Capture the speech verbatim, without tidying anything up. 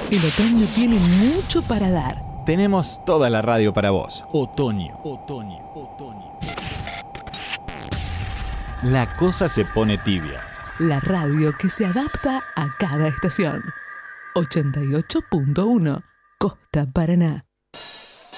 El otoño tiene mucho para dar. Tenemos toda la radio para vos. Otoño, otoño, otoño. La cosa se pone tibia. La radio que se adapta a cada estación. ochenta y ocho punto uno Costa Paraná.